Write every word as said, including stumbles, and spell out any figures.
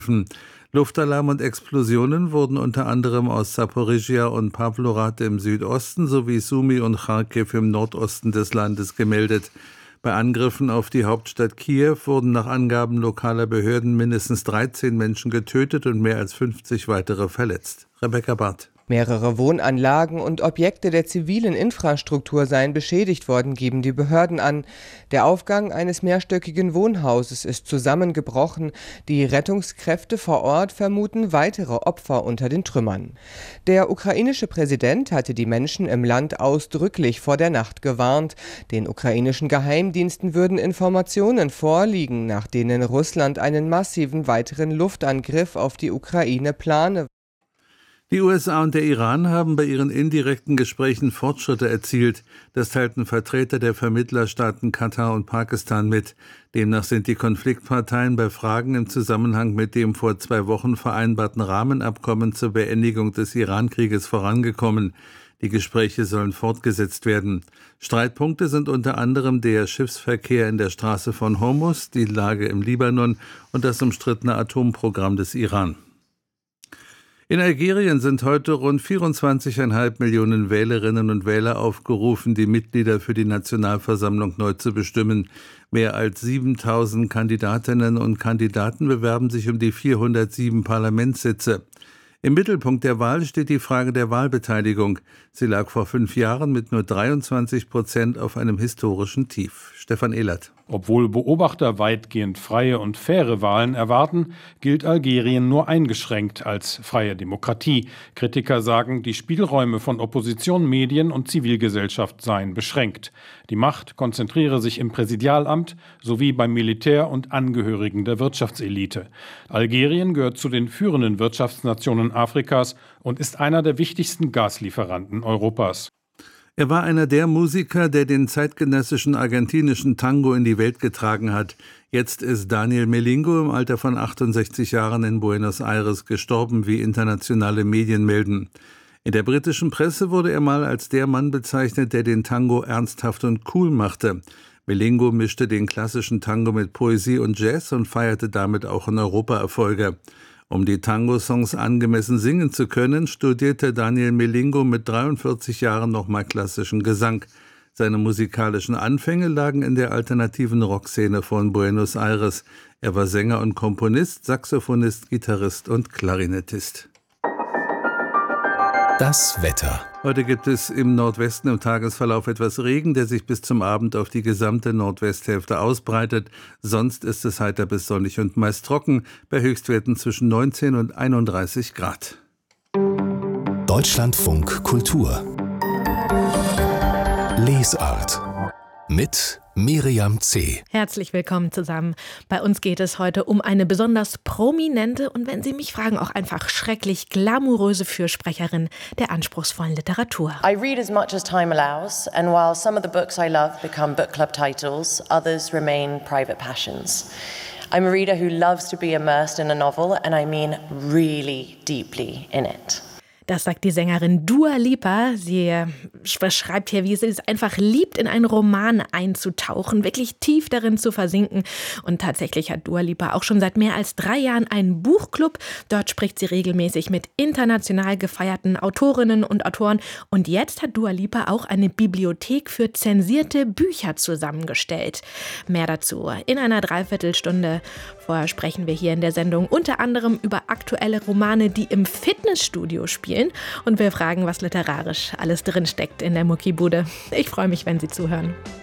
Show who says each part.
Speaker 1: Luftalarm und Explosionen wurden unter anderem aus Saporischschja und Pawlowrad im Südosten sowie Sumy und Charkiw im Nordosten des Landes gemeldet. Bei Angriffen auf die Hauptstadt Kiew wurden nach Angaben lokaler Behörden mindestens dreizehn Menschen getötet und mehr als fünfzig weitere verletzt. Rebecca Barth.
Speaker 2: Mehrere Wohnanlagen und Objekte der zivilen Infrastruktur seien beschädigt worden, geben die Behörden an. Der Aufgang eines mehrstöckigen Wohnhauses ist zusammengebrochen. Die Rettungskräfte vor Ort vermuten weitere Opfer unter den Trümmern. Der ukrainische Präsident hatte die Menschen im Land ausdrücklich vor der Nacht gewarnt. Den ukrainischen Geheimdiensten würden Informationen vorliegen, nach denen Russland einen massiven weiteren Luftangriff auf die Ukraine plane.
Speaker 1: Die U S A und der Iran haben bei ihren indirekten Gesprächen Fortschritte erzielt. Das teilten Vertreter der Vermittlerstaaten Katar und Pakistan mit. Demnach sind die Konfliktparteien bei Fragen im Zusammenhang mit dem vor zwei Wochen vereinbarten Rahmenabkommen zur Beendigung des Iran-Krieges vorangekommen. Die Gespräche sollen fortgesetzt werden. Streitpunkte sind unter anderem der Schiffsverkehr in der Straße von Hormuz, die Lage im Libanon und das umstrittene Atomprogramm des Iran. In Algerien sind heute rund vierundzwanzig Komma fünf Millionen Wählerinnen und Wähler aufgerufen, die Mitglieder für die Nationalversammlung neu zu bestimmen. Mehr als siebentausend Kandidatinnen und Kandidaten bewerben sich um die vierhundertsieben Parlamentssitze. Im Mittelpunkt der Wahl steht die Frage der Wahlbeteiligung. Sie lag vor fünf Jahren mit nur dreiundzwanzig Prozent auf einem historischen Tief. Stefan Ehlert.
Speaker 3: Obwohl Beobachter weitgehend freie und faire Wahlen erwarten, gilt Algerien nur eingeschränkt als freie Demokratie. Kritiker sagen, die Spielräume von Opposition, Medien und Zivilgesellschaft seien beschränkt. Die Macht konzentriere sich im Präsidialamt sowie beim Militär und Angehörigen der Wirtschaftselite. Algerien gehört zu den führenden Wirtschaftsnationen Afrikas und ist einer der wichtigsten Gaslieferanten Europas.
Speaker 1: Er war einer der Musiker, der den zeitgenössischen argentinischen Tango in die Welt getragen hat. Jetzt ist Daniel Melingo im Alter von achtundsechzig Jahren in Buenos Aires gestorben, wie internationale Medien melden. In der britischen Presse wurde er mal als der Mann bezeichnet, der den Tango ernsthaft und cool machte. Melingo mischte den klassischen Tango mit Poesie und Jazz und feierte damit auch in Europa Erfolge. Um die Tango-Songs angemessen singen zu können, studierte Daniel Melingo mit dreiundvierzig Jahren nochmal klassischen Gesang. Seine musikalischen Anfänge lagen in der alternativen Rockszene von Buenos Aires. Er war Sänger und Komponist, Saxophonist, Gitarrist und Klarinettist.
Speaker 4: Das Wetter.
Speaker 1: Heute gibt es im Nordwesten im Tagesverlauf etwas Regen, der sich bis zum Abend auf die gesamte Nordwesthälfte ausbreitet. Sonst ist es heiter bis sonnig und meist trocken, bei Höchstwerten zwischen neunzehn und einunddreißig Grad.
Speaker 4: Deutschlandfunk Kultur. Lesart. Mit Miriam C.
Speaker 5: Herzlich willkommen zusammen. Bei uns geht es heute um eine besonders prominente und, wenn Sie mich fragen, auch einfach schrecklich glamouröse Fürsprecherin der anspruchsvollen Literatur.
Speaker 6: I read as much as time allows, and while some of the books I love become book club titles, others remain private passions. I'm a reader who loves to be immersed in a novel, and I mean really deeply in it.
Speaker 5: Das sagt die Sängerin Dua Lipa. Sie beschreibt hier, wie sie es einfach liebt, in einen Roman einzutauchen, wirklich tief darin zu versinken. Und tatsächlich hat Dua Lipa auch schon seit mehr als drei Jahren einen Buchclub. Dort spricht sie regelmäßig mit international gefeierten Autorinnen und Autoren. Und jetzt hat Dua Lipa auch eine Bibliothek für zensierte Bücher zusammengestellt. Mehr dazu in einer Dreiviertelstunde. Vorher sprechen wir hier in der Sendung unter anderem über aktuelle Romane, die im Fitnessstudio spielen. Und wir fragen, was literarisch alles drinsteckt in der Muckibude. Ich freue mich, wenn Sie zuhören.